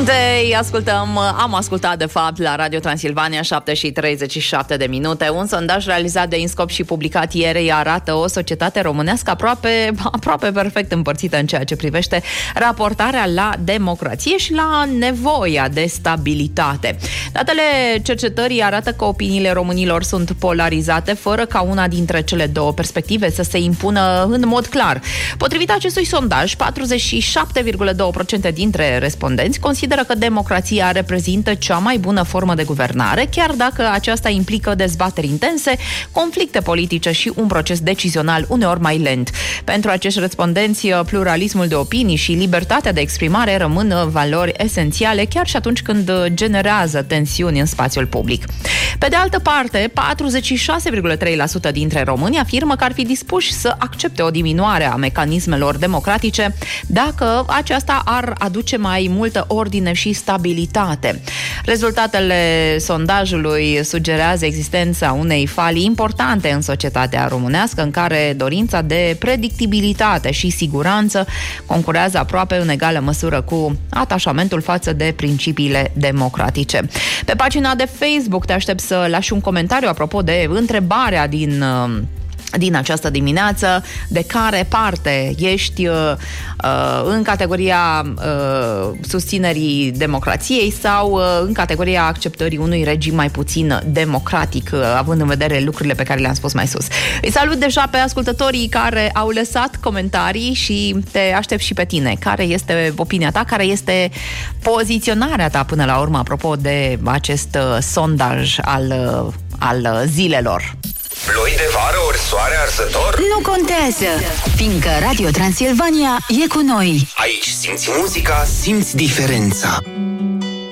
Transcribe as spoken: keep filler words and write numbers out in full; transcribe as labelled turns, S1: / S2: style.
S1: Îi ascultăm, am ascultat de fapt la Radio Transilvania, șapte și treizeci și șapte de minute. Un sondaj realizat de INSCOP și publicat ieri arată o societate românească aproape, aproape perfect împărțită în ceea ce privește raportarea la democrație și la nevoia de stabilitate. Datele cercetării arată că opiniile românilor sunt polarizate fără ca una dintre cele două perspective să se impună în mod clar. Potrivit acestui sondaj, patruzeci și șapte virgulă doi la sută dintre respondenți consideră că democrația reprezintă cea mai bună formă de guvernare, chiar dacă aceasta implică dezbateri intense, conflicte politice și un proces decizional uneori mai lent. Pentru acești respondenți, pluralismul de opinii și libertatea de exprimare rămân valori esențiale, chiar și atunci când generează tensiuni în spațiul public. Pe de altă parte, patruzeci și șase virgulă trei la sută dintre români afirmă că ar fi dispuși să accepte o diminuare a mecanismelor democratice dacă aceasta ar aduce mai multă ordine și stabilitate. Rezultatele sondajului sugerează existența unei falii importante în societatea românească, în care dorința de predictibilitate și siguranță concurează aproape în egală măsură cu atașamentul față de principiile democratice. Pe pagina de Facebook te aștept să lași un comentariu apropo de întrebarea din din această dimineață: de care parte ești uh, în categoria uh, susținerii democrației sau uh, în categoria acceptării unui regim mai puțin democratic, uh, având în vedere lucrurile pe care le-am spus mai sus. Îi salut deja pe ascultătorii care au lăsat comentarii și te aștept și pe tine. Care este opinia ta? Care este poziționarea ta până la urmă apropo de acest uh, sondaj al, uh, al zilelor?
S2: Ploi de vară ori soare arzător?
S3: Nu contează, fiindcă Radio Transilvania e cu noi.
S2: Aici simți muzica, simți diferența.